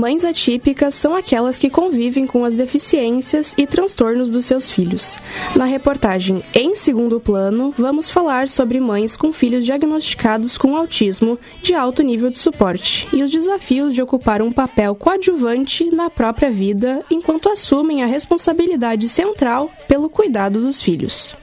Mães atípicas são aquelas que convivem com as deficiências e transtornos dos seus filhos. Na reportagem Em Segundo Plano, vamos falar sobre mães com filhos diagnosticados com autismo de alto nível de suporte e os desafios de ocupar um papel coadjuvante na própria vida enquanto assumem a responsabilidade central pelo cuidado dos filhos.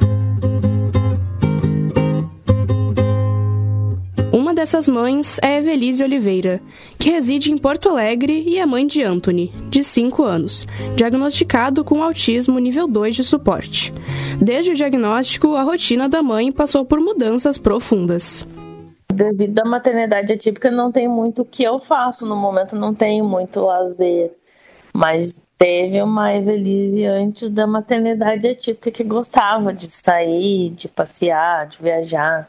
Uma dessas mães é Evelise Oliveira, que reside em Porto Alegre e é mãe de Anthony, de 5 anos, diagnosticado com autismo nível 2 de suporte. Desde o diagnóstico, a rotina da mãe passou por mudanças profundas. Devido à maternidade atípica, não tem muito o que eu faço. No momento, não tenho muito lazer. Mas teve uma Evelise antes da maternidade atípica que gostava de sair, de passear, de viajar.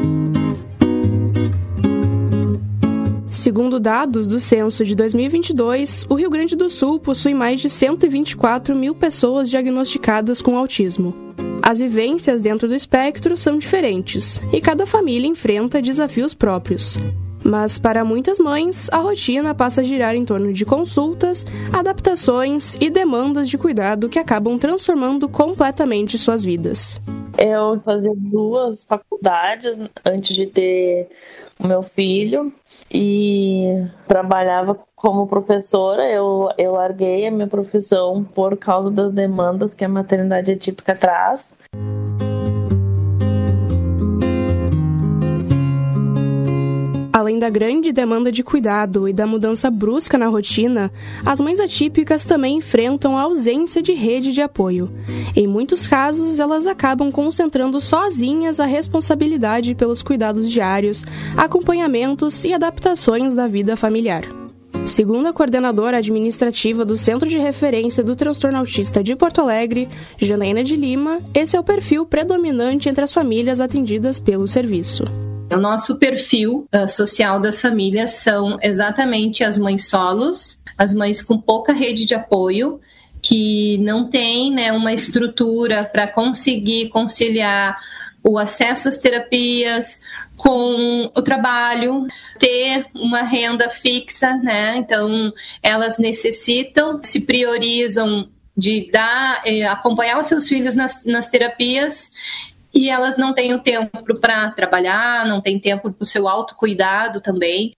Segundo dados do censo de 2022, o Rio Grande do Sul possui mais de 124 mil pessoas diagnosticadas com autismo. As vivências dentro do espectro são diferentes, e cada família enfrenta desafios próprios. Mas, para muitas mães, a rotina passa a girar em torno de consultas, adaptações e demandas de cuidado que acabam transformando completamente suas vidas. Eu fazia 2 faculdades antes de ter o meu filho e trabalhava como professora. Eu larguei a minha profissão por causa das demandas que a maternidade atípica traz. Além da grande demanda de cuidado e da mudança brusca na rotina, as mães atípicas também enfrentam a ausência de rede de apoio. Em muitos casos, elas acabam concentrando sozinhas a responsabilidade pelos cuidados diários, acompanhamentos e adaptações da vida familiar. Segundo a coordenadora administrativa do Centro de Referência do Transtorno Autista de Porto Alegre, Janaína de Lima, esse é o perfil predominante entre as famílias atendidas pelo serviço. O nosso perfil social das famílias são exatamente as mães solos, as mães com pouca rede de apoio, que não têm, uma estrutura para conseguir conciliar o acesso às terapias com o trabalho, ter uma renda fixa, Então, elas necessitam, se priorizam de acompanhar os seus filhos nas terapias. E elas não têm o tempo para trabalhar, não têm tempo para o seu autocuidado também.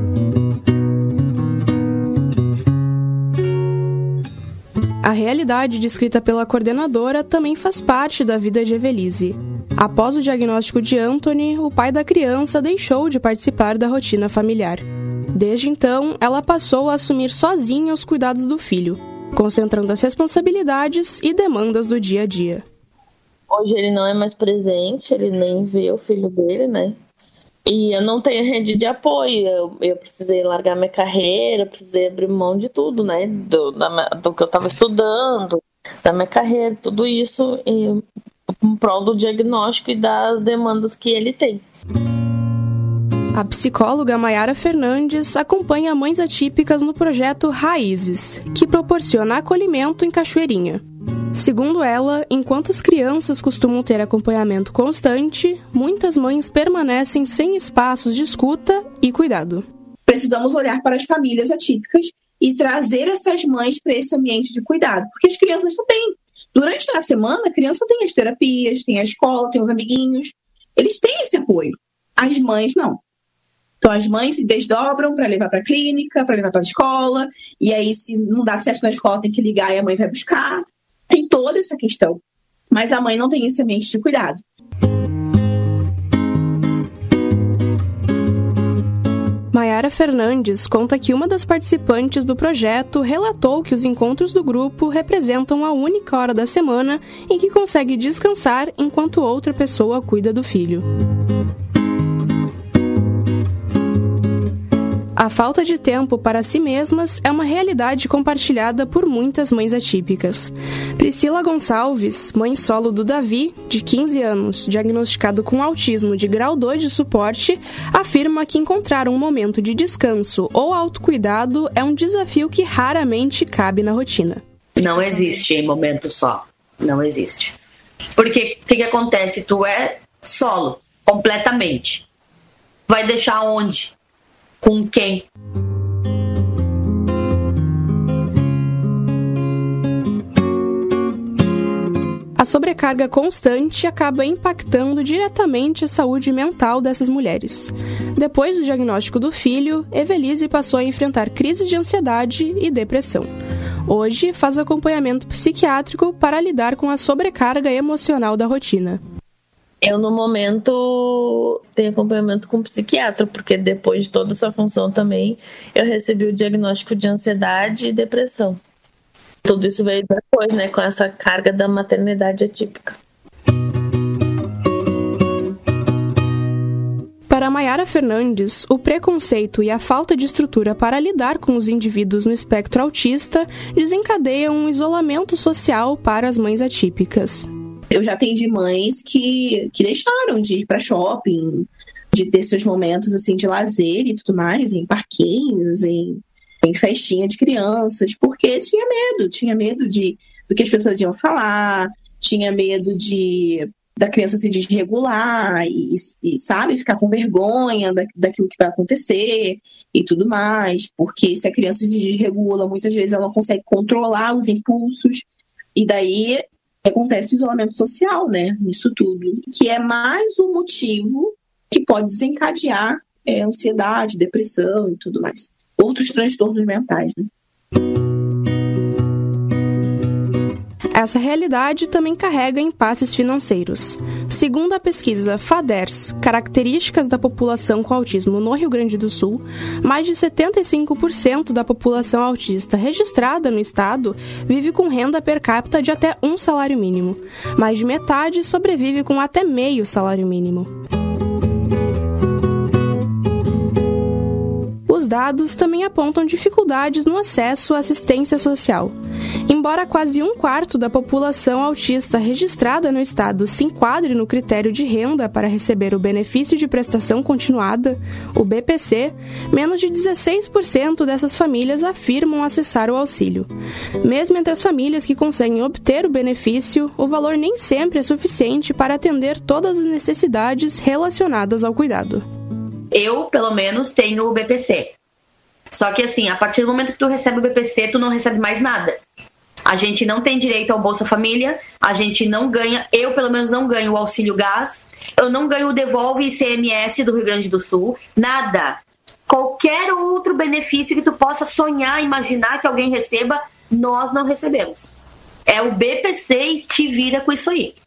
A realidade descrita pela coordenadora também faz parte da vida de Evelise. Após o diagnóstico de Anthony, o pai da criança deixou de participar da rotina familiar. Desde então, ela passou a assumir sozinha os cuidados do filho, concentrando as responsabilidades e demandas do dia a dia. Hoje ele não é mais presente, ele nem vê o filho dele, E eu não tenho rede de apoio. Eu precisei largar minha carreira, precisei abrir mão de tudo, do que eu estava estudando, da minha carreira, tudo isso em prol do diagnóstico e das demandas que ele tem. A psicóloga Mayara Fernandes acompanha mães atípicas no projeto Raízes, que proporciona acolhimento em Cachoeirinha. Segundo ela, enquanto as crianças costumam ter acompanhamento constante, muitas mães permanecem sem espaços de escuta e cuidado. Precisamos olhar para as famílias atípicas e trazer essas mães para esse ambiente de cuidado, porque as crianças não têm. Durante a semana, a criança tem as terapias, tem a escola, tem os amiguinhos. Eles têm esse apoio. As mães não. Então, as mães se desdobram para levar para a clínica, para levar para a escola, e aí, se não dá certo na escola, tem que ligar e a mãe vai buscar. Tem toda essa questão, mas a mãe não tem esse ambiente de cuidado. Mayara Fernandes conta que uma das participantes do projeto relatou que os encontros do grupo representam a única hora da semana em que consegue descansar enquanto outra pessoa cuida do filho. A falta de tempo para si mesmas é uma realidade compartilhada por muitas mães atípicas. Priscila Gonçalves, mãe solo do Davi, de 15 anos, diagnosticado com autismo de grau 2 de suporte, afirma que encontrar um momento de descanso ou autocuidado é um desafio que raramente cabe na rotina. Não existe em momento só. Não existe. Porque o que acontece? Tu é solo, completamente. Vai deixar onde? Com quem? sobrecarga constante acaba impactando diretamente a saúde mental dessas mulheres. Depois do diagnóstico do filho, Evelise passou a enfrentar crises de ansiedade e depressão. Hoje, faz acompanhamento psiquiátrico para lidar com a sobrecarga emocional da rotina. Eu, no momento, tenho acompanhamento com psiquiatra, porque depois de toda essa função também, eu recebi o diagnóstico de ansiedade e depressão. Tudo isso veio depois, né, com essa carga da maternidade atípica. Para Maiara Fernandes, o preconceito e a falta de estrutura para lidar com os indivíduos no espectro autista desencadeiam um isolamento social para as mães atípicas. Eu já atendi mães que deixaram de ir para shopping, de ter seus momentos assim de lazer e tudo mais, em parquinhos, em festinha de crianças, porque tinha medo do que as pessoas iam falar, tinha medo da criança se desregular e sabe, ficar com vergonha daquilo que vai acontecer e tudo mais, porque se a criança se desregula, muitas vezes ela não consegue controlar os impulsos, e daí acontece o isolamento social, né, nisso tudo, que é mais um motivo que pode desencadear ansiedade, depressão e tudo mais. Outros transtornos mentais, né? Essa realidade também carrega impasses financeiros. Segundo a pesquisa FADERS, Características da População com Autismo no Rio Grande do Sul, mais de 75% da população autista registrada no estado vive com renda per capita de até um salário mínimo. Mais de metade sobrevive com até meio salário mínimo. Os dados também apontam dificuldades no acesso à assistência social. Embora quase um quarto da população autista registrada no estado se enquadre no critério de renda para receber o benefício de prestação continuada, o BPC, menos de 16% dessas famílias afirmam acessar o auxílio. Mesmo entre as famílias que conseguem obter o benefício, o valor nem sempre é suficiente para atender todas as necessidades relacionadas ao cuidado. Eu, pelo menos, tenho o BPC. Só que assim, a partir do momento que tu recebe o BPC, tu não recebe mais nada. A gente não tem direito ao Bolsa Família, a gente não ganha, eu pelo menos não ganho o auxílio gás, eu não ganho o Devolve ICMS do Rio Grande do Sul, nada. Qualquer outro benefício que tu possa sonhar, imaginar que alguém receba, nós não recebemos. É o BPC e te vira com isso aí.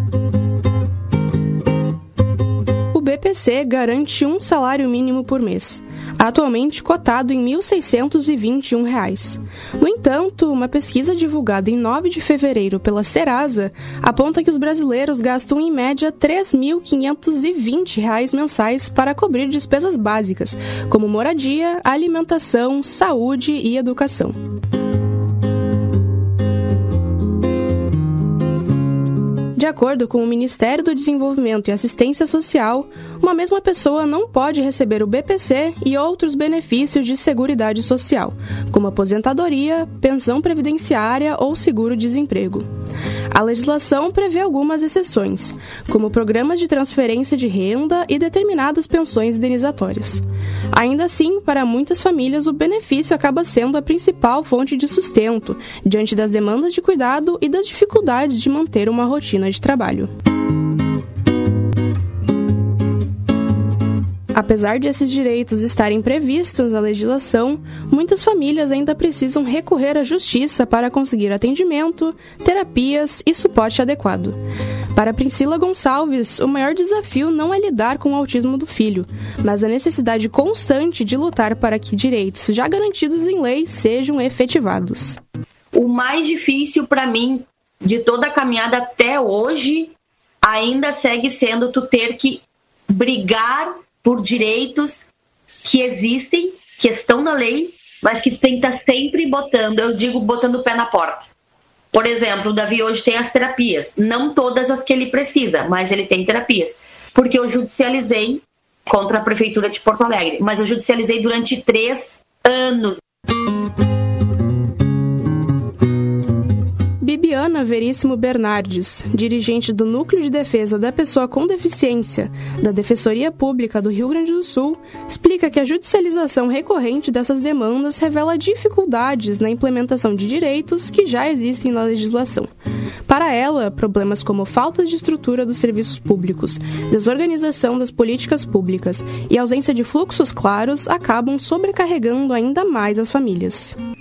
O BPC garante um salário mínimo por mês, atualmente cotado em R$ 1.621. No entanto, uma pesquisa divulgada em 9 de fevereiro pela Serasa aponta que os brasileiros gastam em média R$ 3.520 mensais para cobrir despesas básicas, como moradia, alimentação, saúde e educação. De acordo com o Ministério do Desenvolvimento e Assistência Social, uma mesma pessoa não pode receber o BPC e outros benefícios de Seguridade Social, como aposentadoria, pensão previdenciária ou seguro-desemprego. A legislação prevê algumas exceções, como programas de transferência de renda e determinadas pensões indenizatórias. Ainda assim, para muitas famílias, o benefício acaba sendo a principal fonte de sustento, diante das demandas de cuidado e das dificuldades de manter uma rotina de trabalho. Apesar de esses direitos estarem previstos na legislação, muitas famílias ainda precisam recorrer à justiça para conseguir atendimento, terapias e suporte adequado. Para Priscila Gonçalves, o maior desafio não é lidar com o autismo do filho, mas a necessidade constante de lutar para que direitos já garantidos em lei sejam efetivados. O mais difícil para mim, de toda a caminhada até hoje, ainda segue sendo tu ter que brigar por direitos que existem, que estão na lei, mas que tem que estar sempre botando o pé na porta. Por exemplo, o Davi hoje tem as terapias, não todas as que ele precisa, mas ele tem terapias, porque eu judicializei contra a Prefeitura de Porto Alegre, mas eu judicializei durante 3 anos. Bibi Bibiana Veríssimo Bernardes, dirigente do Núcleo de Defesa da Pessoa com Deficiência da Defensoria Pública do Rio Grande do Sul, explica que a judicialização recorrente dessas demandas revela dificuldades na implementação de direitos que já existem na legislação. Para ela, problemas como falta de estrutura dos serviços públicos, desorganização das políticas públicas e ausência de fluxos claros acabam sobrecarregando ainda mais as famílias.